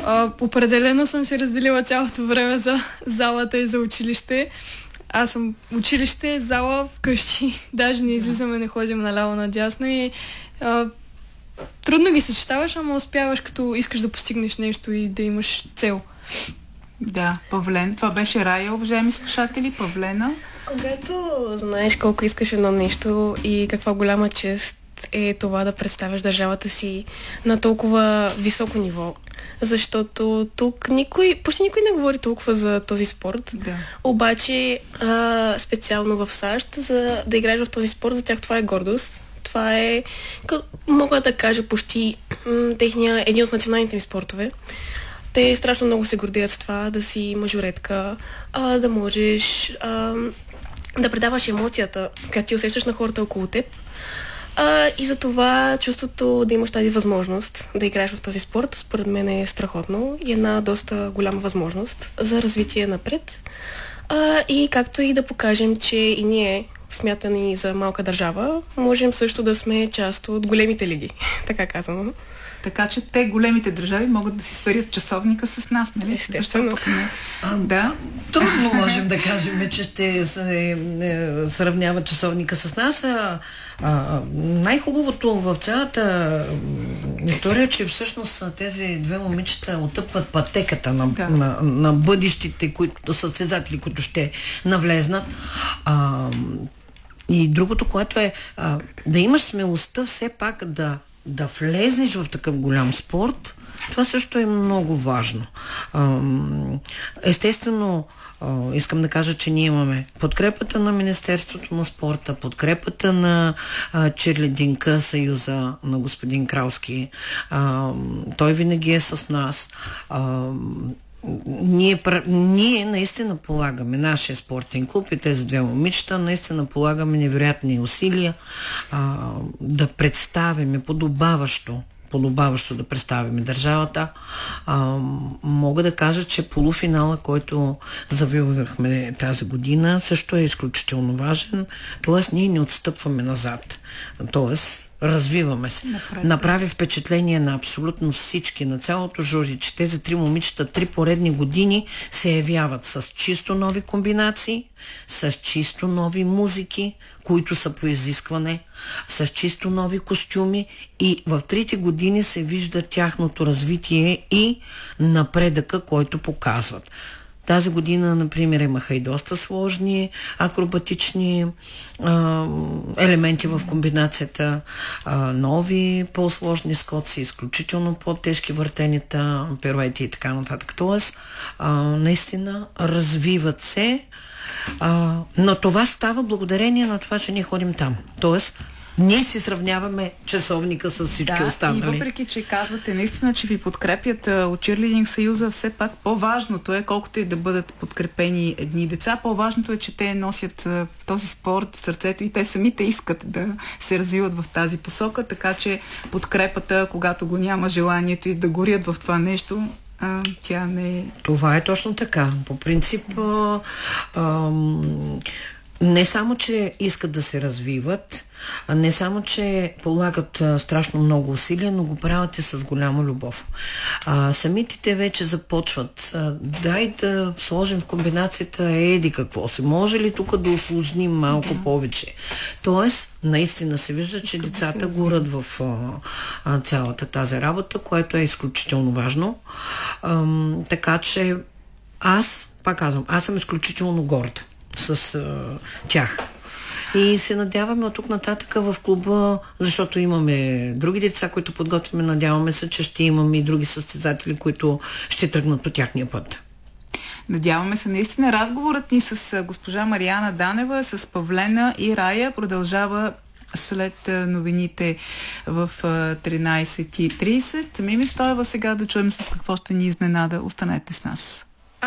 Определено съм се разделила цялото време за залата и за училище. Аз съм училище, зала, вкъщи. Даже не излизаме, не ходим наляво надясно и трудно ги съчетаваш, ама успяваш, като искаш да постигнеш нещо и да имаш цел. Да, Павлен. Това беше Рая, уважаеми слушатели. Павлена. Когато знаеш колко искаш едно нещо и каква голяма чест е това да представяш държавата си на толкова високо ниво, защото тук почти никой не говори толкова за този спорт. Да. Обаче специално в САЩ, за да играеш в този спорт, за тях това е гордост. Това е, мога да кажа, почти един от националните ми спортове. Те страшно много се гордеят с това, да си мажоретка, да можеш да предаваш емоцията, която ти усещаш на хората около теб. И за това чувството да имаш тази възможност да играеш в този спорт, според мен е страхотно и една доста голяма възможност за развитие напред. И както и да покажем, че и ние, смятани за малка държава, можем също да сме част от големите лиги, така казано. Така че те, големите държави, могат да си сверят часовника с нас, нали? Естествено. Да. Трудно можем да кажем, че ще се сравнява часовника с нас. Най-хубавото в цялата история е, че всъщност тези две момичета отъпват пътеката на бъдещите състезатели, които ще навлезнат. И другото, което е да имаш смелостта все пак да влезнеш в такъв голям спорт, това също е много важно. Естествено, искам да кажа, че ние имаме подкрепата на Министерството на спорта, подкрепата на черлидинка Съюза на господин Кралски. Той винаги е с нас. Ние наистина полагаме, нашия спортен клуб и тези две момичета, наистина полагаме невероятни усилия да представим подобаващо да представим държавата. Мога да кажа, че полуфинала, който завоювахме тази година, също е изключително важен. Тоест, ние не отстъпваме назад. Тоест, развиваме се. Направи впечатление на абсолютно всички, на цялото жури, че тези три момичета 3 поредни години се явяват с чисто нови комбинации, с чисто нови музики, които са по изискване, с чисто нови костюми и в 3 години се вижда тяхното развитие и напредъка, който показват. Тази година, например, имаха и доста сложни акробатични елементи в комбинацията, нови по-сложни скоци, изключително по-тежки въртенията, пируети и така нататък. Тоест, наистина развиват се, но това става благодарение на това, че ние ходим там. Тоест, ние си сравняваме часовника с всички останали. И въпреки, че казвате наистина, че ви подкрепят от Cheerleading Съюза, все пак по-важното е, колкото и да бъдат подкрепени едни деца, по-важното е, че те носят този спорт в сърцето и те самите искат да се развиват в тази посока, така че подкрепата, когато го няма желанието и да горят в това нещо, тя не е... Това е точно така. По принцип, не само, че искат да се развиват, не само, че полагат страшно много усилия, но го правят и с голяма любов. Самите те вече започват. Дай да сложим в комбинацията еди какво се. Може ли тук да усложним малко повече? Тоест, наистина се вижда, че децата горят в цялата тази работа, което е изключително важно. Така че пак казвам, аз съм изключително горда с тях. И се надяваме от тук нататък в клуба, защото имаме други деца, които подготвяме, надяваме се, че ще имаме и други състезатели, които ще тръгнат по тяхния път. Надяваме се наистина. Разговорът ни с госпожа Мариана Данева, с Павлена и Рая продължава след новините в 13:30. Мими Стоева сега да чуем с какво ще ни изненада. Останете с нас.